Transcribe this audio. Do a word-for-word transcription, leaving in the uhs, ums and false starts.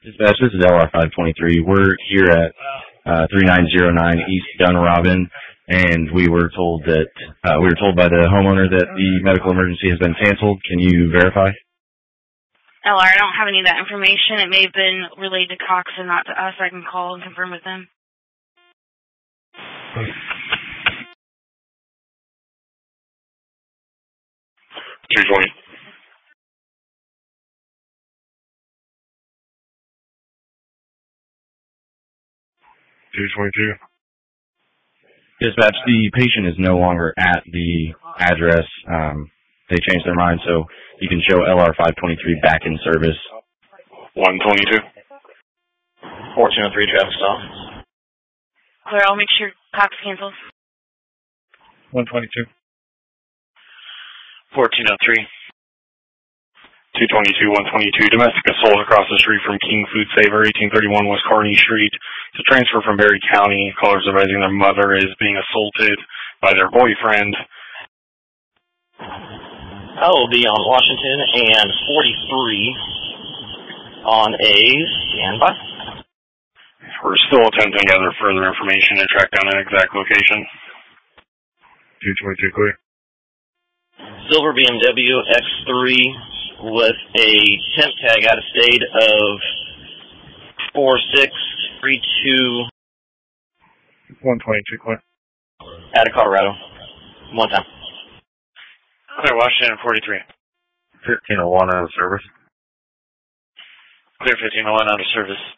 Dispatch, this is L R five twenty-three. We're here at uh, three nine zero nine East Dunrobin, and we were told that uh, we were told by the homeowner that the medical emergency has been canceled. Can you verify? L R, I don't have any of that information. It may have been relayed to Cox and not to us. I can call and confirm with them. two twenty. two twenty-two. Dispatch, the patient is no longer at the address. Um, they changed their mind, so you can show L R five twenty-three back in service. one twenty-two. fourteen oh three traffic stop. Clear, I'll make sure Cox cancels. one twenty-two. fourteen oh three. two twenty-two, one twenty-two. Domestic assault across the street from King Food Saver, eighteen thirty-one West Kearney Street. It's a transfer from Berry County. Callers advising their mother is being assaulted by their boyfriend. I will be on Washington and forty-three on a standby. We're still attempting to gather further information and track down an exact location. two twenty-two clear. Silver B M W X three with a temp tag out of state of four six three two. one twenty-two clear. Out of Colorado. One time. Clear Washington forty-three. fifteen oh one out of service. Clear fifteen oh one out of service.